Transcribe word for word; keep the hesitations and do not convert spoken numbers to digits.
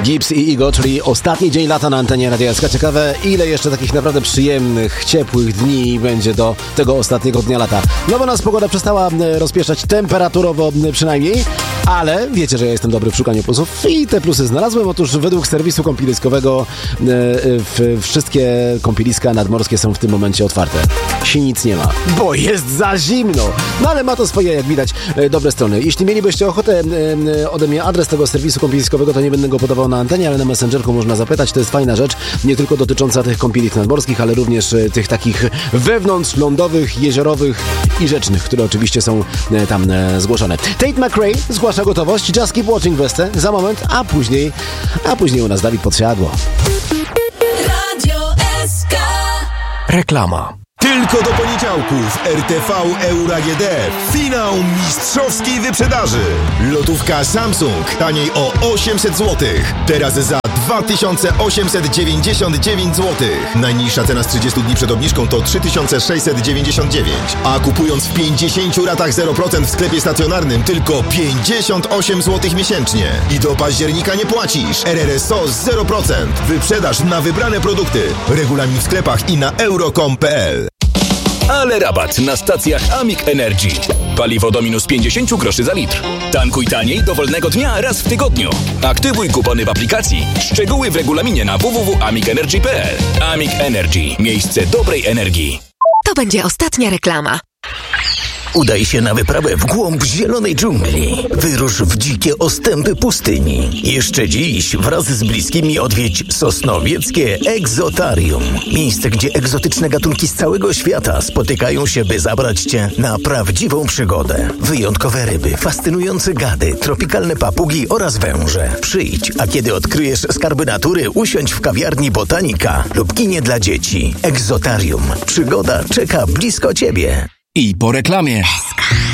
Gibbs i Igo, czyli ostatni dzień lata na antenie Radia S K. Ciekawe, ile jeszcze takich naprawdę przyjemnych, ciepłych dni będzie do tego ostatniego dnia lata. No bo nas pogoda przestała rozpieszczać temperaturowo przynajmniej, ale wiecie, że ja jestem dobry w szukaniu plusów i te plusy znalazłem. Otóż według serwisu kąpieliskowego e, wszystkie kąpieliska nadmorskie są w tym momencie otwarte. Si nic nie ma, bo jest za zimno. No ale ma to swoje, jak widać, dobre strony. Jeśli mielibyście ochotę e, ode mnie adres tego serwisu kąpieliskowego, to nie będę go podawał na antenie, ale na Messengerku można zapytać. To jest fajna rzecz, nie tylko dotycząca tych kąpielik nadmorskich, ale również tych takich wewnątrzlądowych, jeziorowych i rzecznych, które oczywiście są tam zgłoszone. Tate McRae zgłasza gotowość. Just keep watching Westę za moment, a później, a później u nas Dawid Podsiadło. Radio S K. Reklama. Tylko do poniedziałku w R T V Euro A G D finał mistrzowskiej wyprzedaży. Lotówka Samsung taniej o osiemset złotych. Teraz za dwa tysiące osiemset dziewięćdziesiąt dziewięć złotych. Najniższa cena z trzydziestu dni przed obniżką to trzy tysiące sześćset dziewięćdziesiąt dziewięć. A kupując w pięćdziesięciu ratach zero procent w sklepie stacjonarnym tylko pięćdziesiąt osiem złotych miesięcznie. I do października nie płacisz. R R S O zero procent. Wyprzedaż na wybrane produkty. Regulamin w sklepach i na euro kropka com kropka p l. Ale rabat na stacjach Amic Energy. Paliwo do minus pięćdziesiąt groszy za litr. Tankuj taniej dowolnego dnia raz w tygodniu. Aktywuj kupony w aplikacji. Szczegóły w regulaminie na w w w kropka amic energy kropka p l. Amic Energy. Miejsce dobrej energii. To będzie ostatnia reklama. Udaj się na wyprawę w głąb zielonej dżungli. Wyrusz w dzikie ostępy pustyni. Jeszcze dziś wraz z bliskimi odwiedź Sosnowieckie Egzotarium. Miejsce, gdzie egzotyczne gatunki z całego świata spotykają się, by zabrać cię na prawdziwą przygodę. Wyjątkowe ryby, fascynujące gady, tropikalne papugi oraz węże. Przyjdź, a kiedy odkryjesz skarby natury, usiądź w kawiarni Botanika lub kinie dla dzieci. Egzotarium. Przygoda czeka blisko ciebie. I po reklamie.